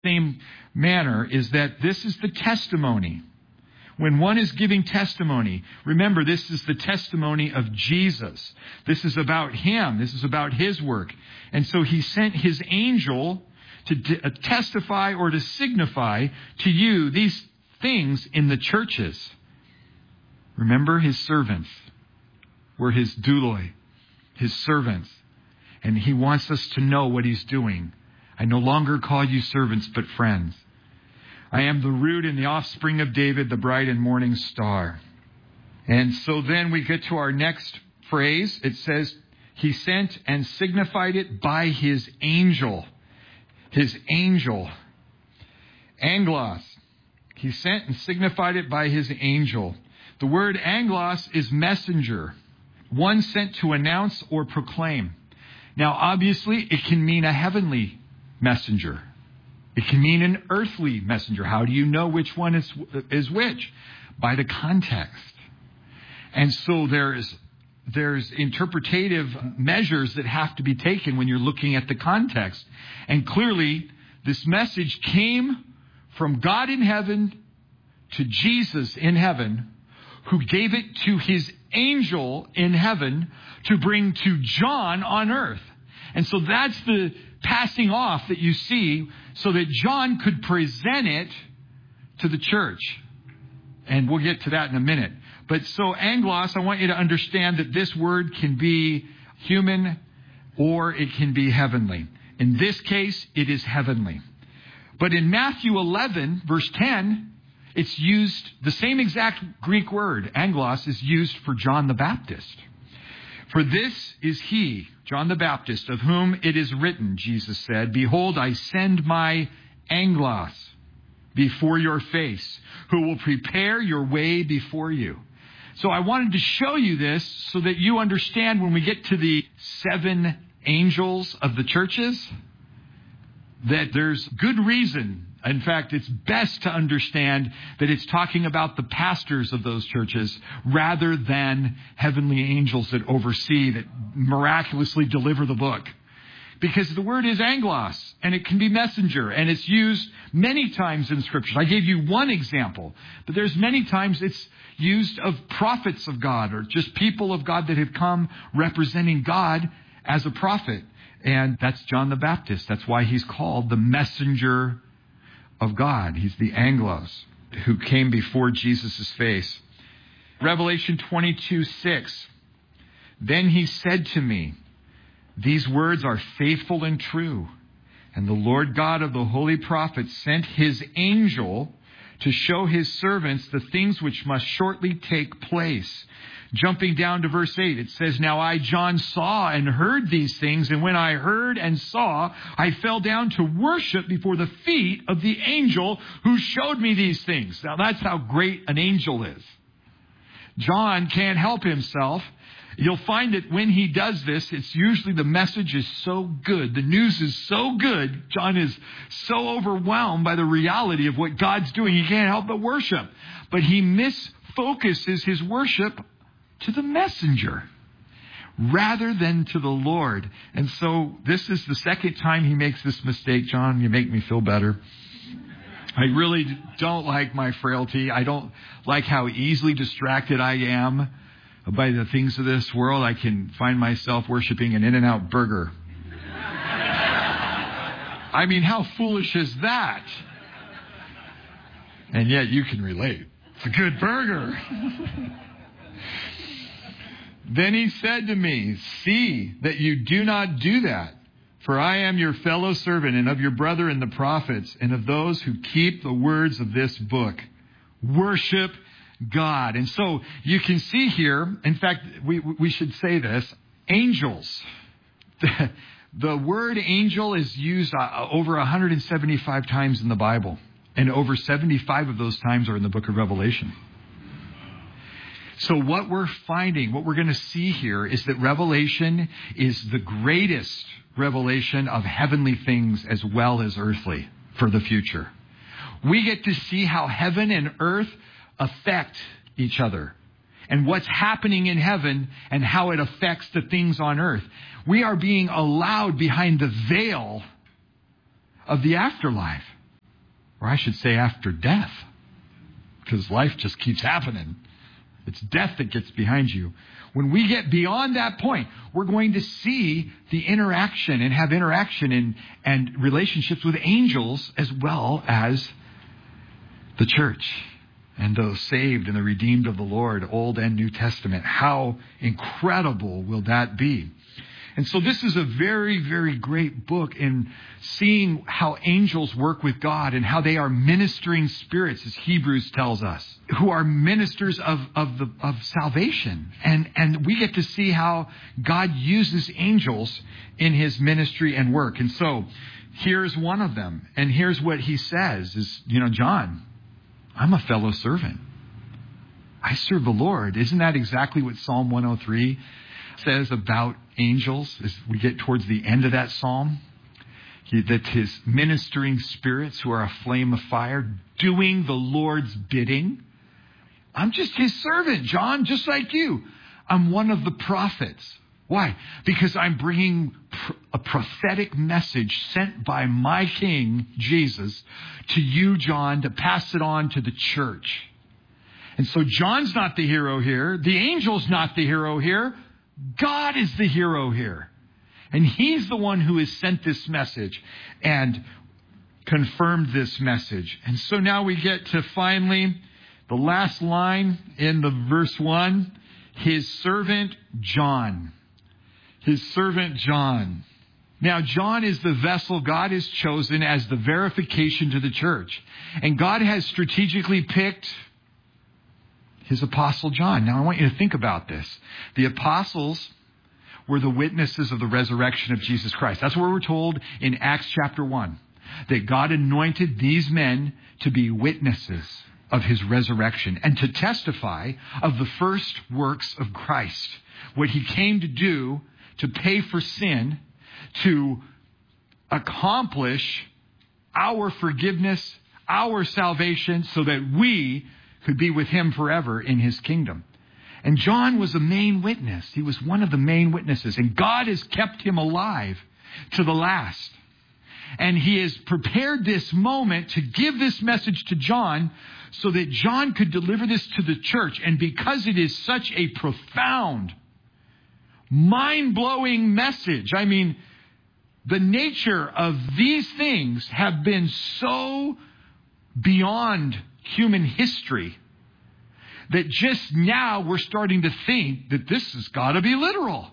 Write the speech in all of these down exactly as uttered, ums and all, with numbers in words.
same manner is that this is the testimony. When one is giving testimony, remember, this is the testimony of Jesus. This is about him. This is about his work. And so he sent his angel to t- testify or to signify to you these things in the churches. Remember, his servants were his douloi, his servants. And he wants us to know what he's doing. I no longer call you servants, but friends. I am the root and the offspring of David, the bright and morning star. And so then we get to our next phrase. It says, he sent and signified it by his angel. His angel. Anglos. He sent and signified it by his angel. The word anglos is messenger. One sent to announce or proclaim. Now, obviously, it can mean a heavenly messenger. It can mean an earthly messenger. How do you know which one is, is which? By the context. And so there's, there's interpretative measures that have to be taken when you're looking at the context. And clearly, this message came from God in heaven to Jesus in heaven, who gave it to his angel in heaven to bring to John on earth. And so that's the passing off that you see so that John could present it to the church. And we'll get to that in a minute. But so anglos, I want you to understand that this word can be human or it can be heavenly. In this case, it is heavenly. But in Matthew eleven, verse ten, it's used, the same exact Greek word, anglos, is used for John the Baptist. For this is he, John the Baptist, of whom it is written, Jesus said, behold, I send my anglos before your face, who will prepare your way before you. So I wanted to show you this so that you understand when we get to the seven angels of the churches, that there's good reason. In fact, it's best to understand that it's talking about the pastors of those churches rather than heavenly angels that oversee, that miraculously deliver the book. Because the word is anglos, and it can be messenger, and it's used many times in Scripture. I gave you one example, but there's many times it's used of prophets of God or just people of God that have come representing God as a prophet. And that's John the Baptist. That's why he's called the messenger of God. He's the anglos who came before Jesus' face. Revelation twenty-two six. Then he said to me, these words are faithful and true. And the Lord God of the holy prophets sent his angel to show his servants the things which must shortly take place. Jumping down to verse eight, it says, now I, John, saw and heard these things, and when I heard and saw, I fell down to worship before the feet of the angel who showed me these things. Now that's how great an angel is. John can't help himself. You'll find that when he does this, it's usually the message is so good. The news is so good. John is so overwhelmed by the reality of what God's doing. He can't help but worship. But he misfocuses his worship to the messenger rather than to the Lord. And so this is the second time he makes this mistake. John, you make me feel better. I really don't like my frailty. I don't like how easily distracted I am by the things of this world. I can find myself worshiping an In-N-Out burger. I mean, how foolish is that? And yet you can relate. It's a good burger. Then he said to me, see that you do not do that. For I am your fellow servant and of your brethren the prophets and of those who keep the words of this book. Worship God. And so you can see here, in fact, we we should say this, angels. The, the word angel is used uh, over one hundred seventy-five times in the Bible. And over seventy-five of those times are in the book of Revelation. So what we're finding, what we're going to see here is that Revelation is the greatest revelation of heavenly things as well as earthly for the future. We get to see how heaven and earth affect each other and what's happening in heaven and how it affects the things on earth. We are being allowed behind the veil of the afterlife. Or I should say after death. Because life just keeps happening. It's death that gets behind you. When we get beyond that point, we're going to see the interaction and have interaction in, and relationships with angels as well as the church and those saved and the redeemed of the Lord, Old and New Testament. How incredible will that be? And so this is a very, very great book in seeing how angels work with God and how they are ministering spirits, as Hebrews tells us, who are ministers of, of, the, of salvation. And, and we get to see how God uses angels in his ministry and work. And so here's one of them. And here's what he says is, you know, John, I'm a fellow servant. I serve the Lord. Isn't that exactly what Psalm one oh three says about angels as we get towards the end of that psalm? He, that his ministering spirits who are a flame of fire doing the Lord's bidding. I'm just his servant, John, just like you. I'm one of the prophets. Why? Because I'm bringing pr- a prophetic message sent by my King, Jesus, to you, John, to pass it on to the church. And so John's not the hero here. The angel's not the hero here. God is the hero here. And he's the one who has sent this message and confirmed this message. And so now we get to finally the last line in the verse one. His servant John. His servant John. Now John is the vessel God has chosen as the verification to the church. And God has strategically picked his apostle John. Now I want you to think about this. The apostles were the witnesses of the resurrection of Jesus Christ. That's what we're told in Acts chapter one. That God anointed these men to be witnesses of his resurrection and to testify of the first works of Christ. What he came to do to pay for sin, to accomplish our forgiveness, our salvation, so that we could be with him forever in his kingdom. And John was a main witness. He was one of the main witnesses. And God has kept him alive to the last. And he has prepared this moment to give this message to John so that John could deliver this to the church. And because it is such a profound, mind-blowing message, I mean, the nature of these things have been so beyond human history that just now we're starting to think that this has got to be literal.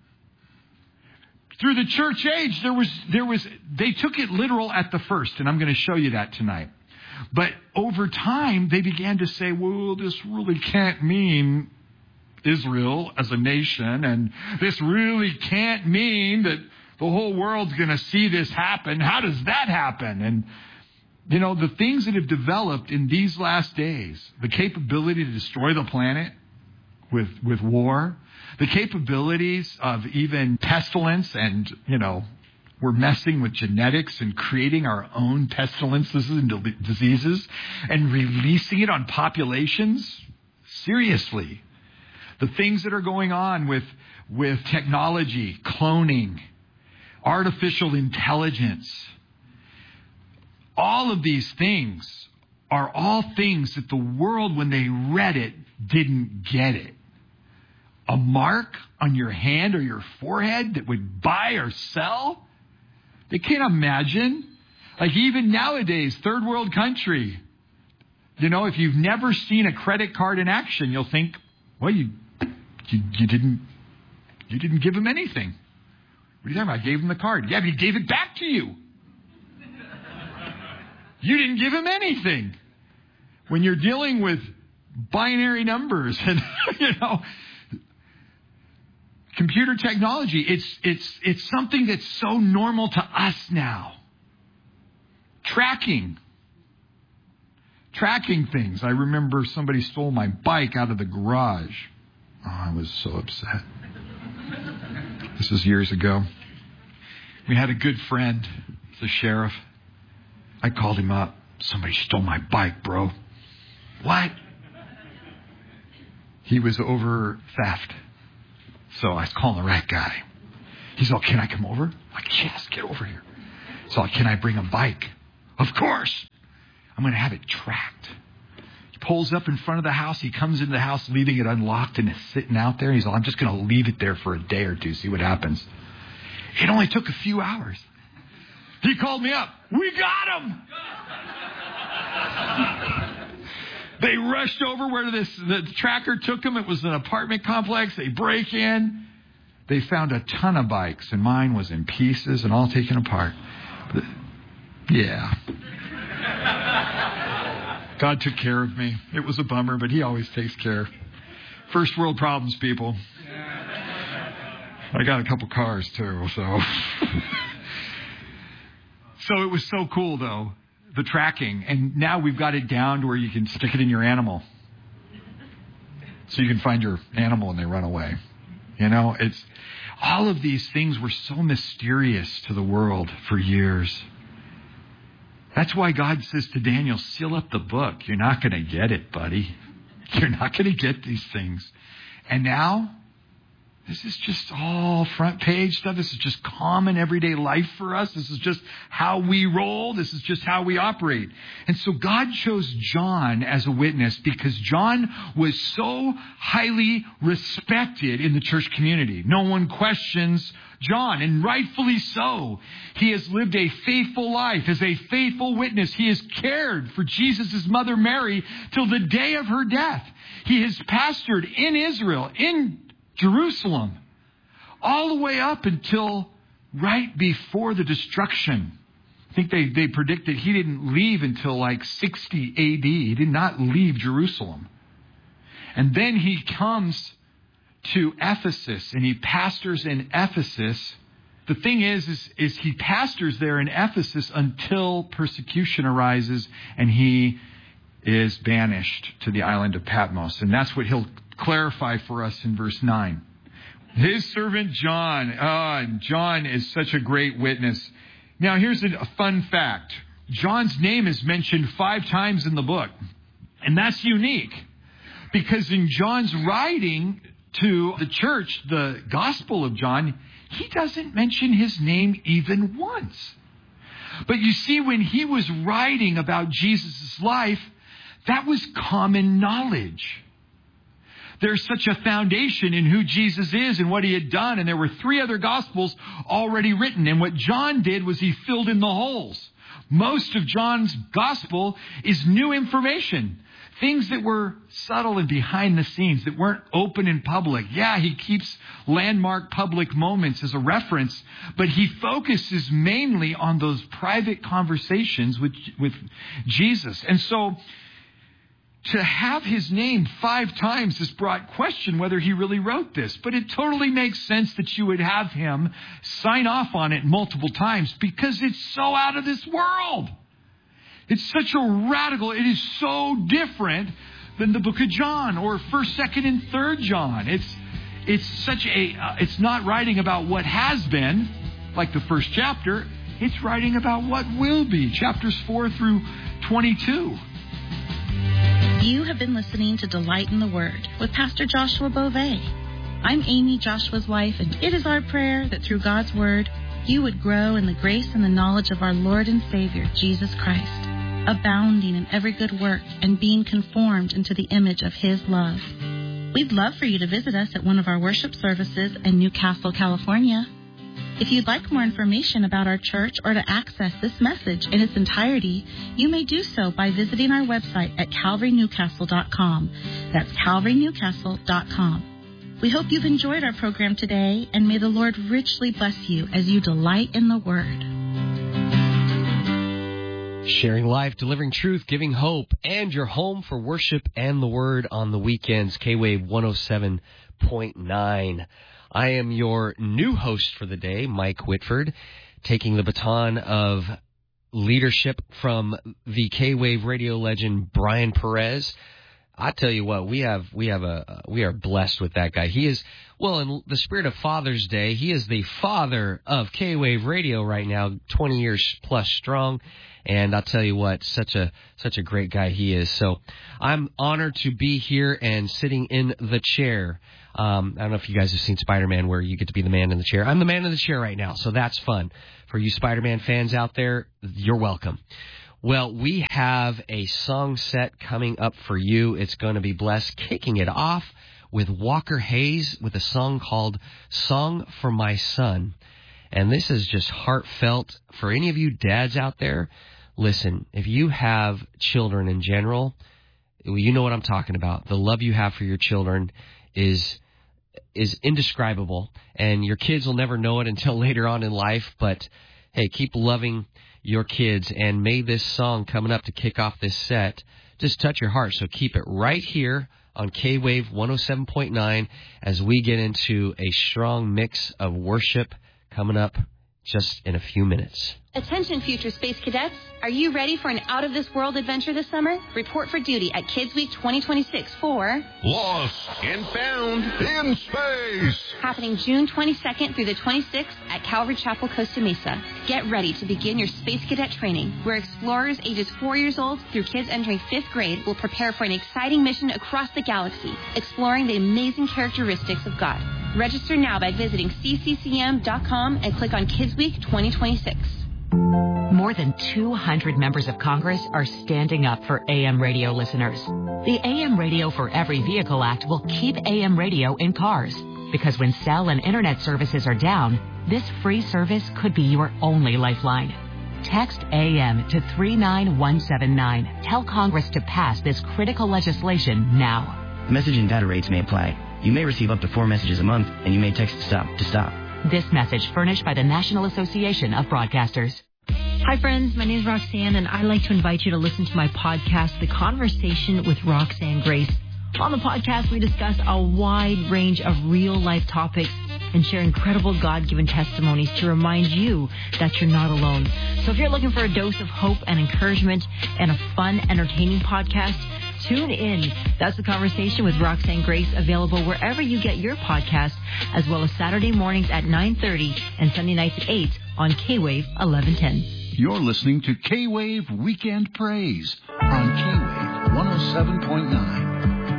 Through the church age, there was, there was, they took it literal at the first, and I'm going to show you that tonight. But over time, they began to say, well, this really can't mean Israel as a nation, and this really can't mean that the whole world's going to see this happen. How does that happen? And you know, the things that have developed in these last days, the capability to destroy the planet with, with war, the capabilities of even pestilence and, you know, we're messing with genetics and creating our own pestilences and diseases and releasing it on populations. Seriously. The things that are going on with, with technology, cloning, artificial intelligence, all of these things are all things that the world, when they read it, didn't get it. A mark on your hand or your forehead that would buy or sell? They can't imagine. Like even nowadays, third world country, you know, if you've never seen a credit card in action, you'll think, well, you you, you didn't you didn't give him anything. What are you talking about? I gave him the card. Yeah, but he gave it back to you. You didn't give him anything. When you're dealing with binary numbers and, you know, computer technology, it's, it's, it's something that's so normal to us now. Tracking. Tracking things. I remember somebody stole my bike out of the garage. Oh, I was so upset. This was years ago. We had a good friend, the sheriff. I called him up. Somebody stole my bike, bro. What? He was over theft. So I was calling the right guy. He's all, can I come over? I'm like, yes, get over here. So can I bring a bike? Of course. I'm going to have it tracked. He pulls up in front of the house. He comes into the house, leaving it unlocked, and it's sitting out there. He's like, I'm just going to leave it there for a day or two, see what happens. It only took a few hours. He called me up. We got him! They rushed over where this the tracker took them. It was an apartment complex. They break in. They found a ton of bikes, and mine was in pieces and all taken apart. But, yeah. God took care of me. It was a bummer, but he always takes care. First world problems, people. I got a couple cars, too, so... So it was so cool, though, the tracking. And now we've got it down to where you can stick it in your animal. So you can find your animal and they run away. You know, it's all of these things were so mysterious to the world for years. That's why God says to Daniel, seal up the book. You're not going to get it, buddy. You're not going to get these things. And now, this is just all front page stuff. This is just common everyday life for us. This is just how we roll. This is just how we operate. And so God chose John as a witness because John was so highly respected in the church community. No one questions John, and rightfully so. He has lived a faithful life as a faithful witness. He has cared for Jesus' mother Mary till the day of her death. He has pastored in Israel, in Jerusalem, all the way up until right before the destruction. I think they, they predicted he didn't leave until like sixty A D. He did not leave Jerusalem. And then he comes to Ephesus and he pastors in Ephesus. The thing is, is, is he pastors there in Ephesus until persecution arises and he is banished to the island of Patmos. And that's what he'll clarify for us in verse nine. His servant John. Oh, John is such a great witness. Now, here's a, a fun fact. John's name is mentioned five times in the book. And that's unique. Because in John's writing to the church, the Gospel of John, he doesn't mention his name even once. But you see, when he was writing about Jesus' life, that was common knowledge. There's such a foundation in who Jesus is and what he had done. And there were three other Gospels already written. And what John did was he filled in the holes. Most of John's Gospel is new information. Things that were subtle and behind the scenes, that weren't open in public. Yeah, he keeps landmark public moments as a reference, but he focuses mainly on those private conversations with, with Jesus. And so, to have his name five times has brought question whether he really wrote this. But it totally makes sense that you would have him sign off on it multiple times because it's so out of this world. It's such a radical, it is so different than the book of John or first, second, and third John. It's it's such a, uh, it's not writing about what has been, like the first chapter. It's writing about what will be, chapters four through twenty-two. You have been listening to Delight in the Word with Pastor Joshua Beauvais. I'm Amy, Joshua's wife, and it is our prayer that through God's Word, you would grow in the grace and the knowledge of our Lord and Savior, Jesus Christ, abounding in every good work and being conformed into the image of His love. We'd love for you to visit us at one of our worship services in Newcastle, California. If you'd like more information about our church or to access this message in its entirety, you may do so by visiting our website at calvary newcastle dot com. That's calvary newcastle dot com. We hope you've enjoyed our program today, and may the Lord richly bless you as you delight in the Word. Sharing life, delivering truth, giving hope, and your home for worship and the Word on the weekends, K-Wave one oh seven point nine. I am your new host for the day, Mike Whitford, taking the baton of leadership from the K-Wave radio legend Brian Perez. I tell you what, we have we have a we are blessed with that guy. He is, well, in the spirit of Father's Day, he is the father of K-Wave radio right now, twenty years plus strong. And I'll tell you what, such a such a great guy he is. So I'm honored to be here and sitting in the chair. Um, I don't know if you guys have seen Spider-Man where you get to be the man in the chair. I'm the man in the chair right now, so that's fun. For you Spider-Man fans out there, you're welcome. Well, we have a song set coming up for you. It's going to be blessed, kicking it off with Walker Hayes with a song called Song for My Son. And this is just heartfelt for any of you dads out there. Listen, if you have children in general, you know what I'm talking about. The love you have for your children is is indescribable, and your kids will never know it until later on in life. But, hey, keep loving your kids, and may this song coming up to kick off this set just touch your heart. So keep it right here on K-Wave one oh seven point nine as we get into a strong mix of worship coming up just in a few minutes. Attention, future space cadets. Are you ready for an out-of-this-world adventure this summer? Report for duty at Kids Week twenty twenty-six for Lost and Found in Space. Happening June twenty-second through the twenty-sixth at Calvary Chapel, Costa Mesa. Get ready to begin your space cadet training, where explorers ages four years old through kids entering fifth grade will prepare for an exciting mission across the galaxy, exploring the amazing characteristics of God. Register now by visiting c c c m dot com and click on Kids Week twenty twenty-six. More than two hundred members of Congress are standing up for A M radio listeners. The A M Radio for Every Vehicle Act will keep A M radio in cars, because when cell and internet services are down, this free service could be your only lifeline. Text A M to three nine one seven nine. Tell Congress to pass this critical legislation now. Message and data rates may apply. You may receive up to four messages a month, and you may text STOP to stop. This message furnished by the National Association of Broadcasters. Hi, friends. My name is Roxanne, and I'd like to invite you to listen to my podcast, The Conversation with Roxanne Grace. On the podcast, we discuss a wide range of real-life topics and share incredible God-given testimonies to remind you that you're not alone. So if you're looking for a dose of hope and encouragement and a fun, entertaining podcast, tune in. That's The Conversation with Roxanne Grace, available wherever you get your podcast, as well as Saturday mornings at nine thirty and Sunday nights at eight on K-Wave eleven ten. You're listening to K-Wave Weekend Praise on K-Wave one oh seven point nine.